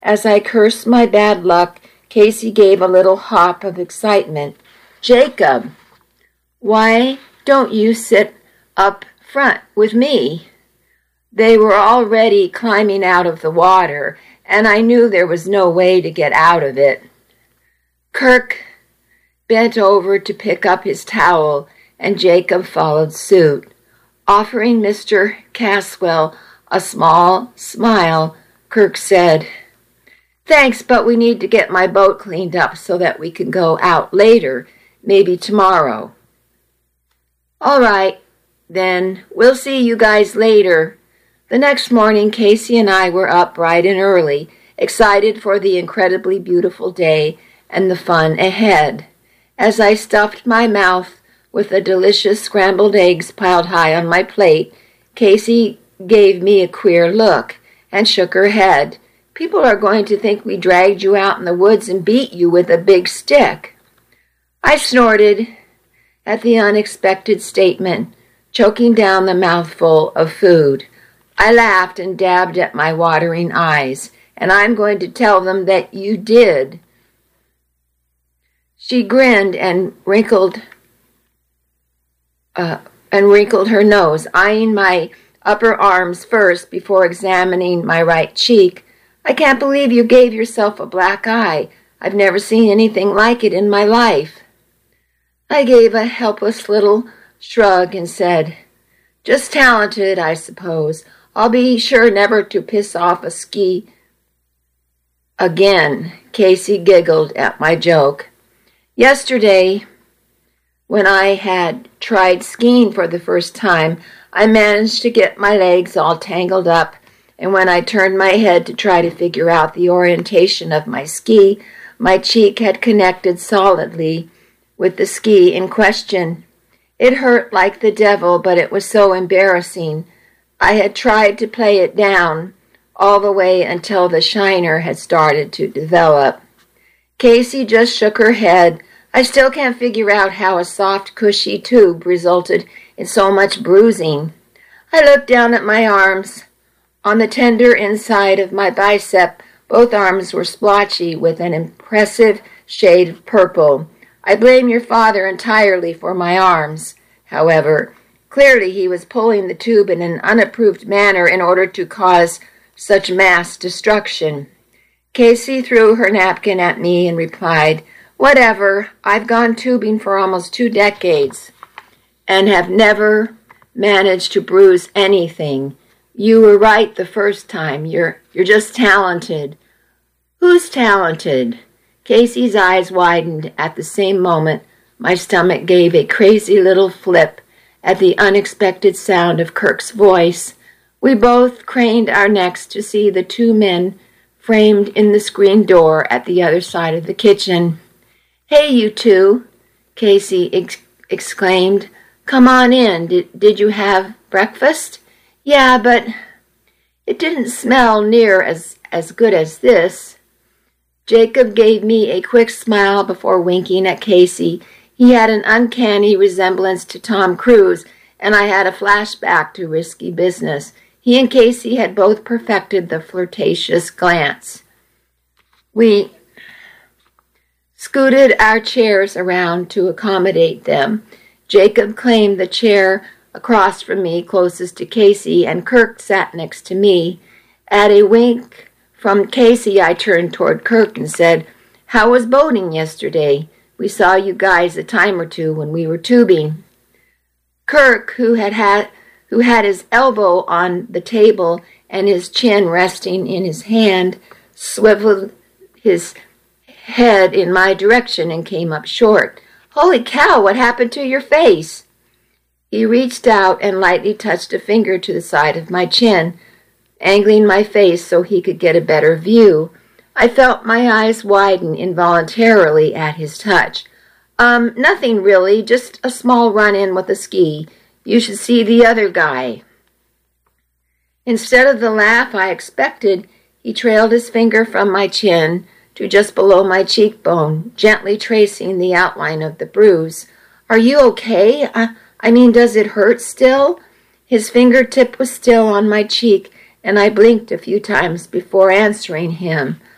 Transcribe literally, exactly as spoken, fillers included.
As I cursed my bad luck, Casey gave a little hop of excitement. "Jacob, why don't you sit up front with me?" They were already climbing out of the water, and I knew there was no way to get out of it. Kirk bent over to pick up his towel, and Jacob followed suit. Offering Mister Caswell a small smile, Kirk said, "Thanks, but we need to get my boat cleaned up so that we can go out later, maybe tomorrow." "All right, then. We'll see you guys later." The next morning, Casey and I were up bright and early, excited for the incredibly beautiful day and the fun ahead. As I stuffed my mouth with the delicious scrambled eggs piled high on my plate, Casey gave me a queer look and shook her head. "People are going to think we dragged you out in the woods and beat you with a big stick." I snorted at the unexpected statement, choking down the mouthful of food. I laughed and dabbed at my watering eyes. "And I'm going to tell them that you did." She grinned and wrinkled uh, and wrinkled her nose, eyeing my upper arms first before examining my right cheek. "I can't believe you gave yourself a black eye. I've never seen anything like it in my life." I gave a helpless little shrug and said, "Just talented, I suppose. I'll be sure never to piss off a ski again." Casey giggled at my joke. Yesterday, when I had tried skiing for the first time, I managed to get my legs all tangled up, and when I turned my head to try to figure out the orientation of my ski, my cheek had connected solidly with the ski in question. It hurt like the devil, but it was so embarrassing. I had tried to play it down all the way until the shiner had started to develop. Casey just shook her head. "I still can't figure out how a soft, cushy tube resulted in so much bruising." I looked down at my arms. On the tender inside of my bicep, both arms were splotchy with an impressive shade of purple. I blame your father entirely for my arms, however. Clearly he was pulling the tube in an unapproved manner in order to cause such mass destruction. Casey threw her napkin at me and replied, "Whatever, I've gone tubing for almost two decades and have never managed to bruise anything. You were right the first time. You're, you're just talented." "Who's talented?" Casey's eyes widened. At the same moment, my stomach gave a crazy little flip at the unexpected sound of Kirk's voice. We both craned our necks to see the two men framed in the screen door at the other side of the kitchen. "Hey, you two," Casey ex- exclaimed. "Come on in. Did, did you have breakfast?" "Yeah, but it didn't smell near as, as good as this." Jacob gave me a quick smile before winking at Casey. He had an uncanny resemblance to Tom Cruise, and I had a flashback to Risky Business. He and Casey had both perfected the flirtatious glance. We scooted our chairs around to accommodate them. Jacob claimed the chair across from me closest to Casey, and Kirk sat next to me. At a wink from Casey, I turned toward Kirk and said, "How was boating yesterday? We saw you guys a time or two when we were tubing." Kirk, who had had, who had his elbow on the table and his chin resting in his hand, swiveled his head in my direction and came up short. "Holy cow, what happened to your face?" He reached out and lightly touched a finger to the side of my chin, angling my face so he could get a better view. I felt my eyes widen involuntarily at his touch. Um, nothing really, just a small run-in with a ski. You should see the other guy." Instead of the laugh I expected, he trailed his finger from my chin to just below my cheekbone, gently tracing the outline of the bruise. "Are you okay? I, I mean, does it hurt still?" His fingertip was still on my cheek, and I blinked a few times before answering him.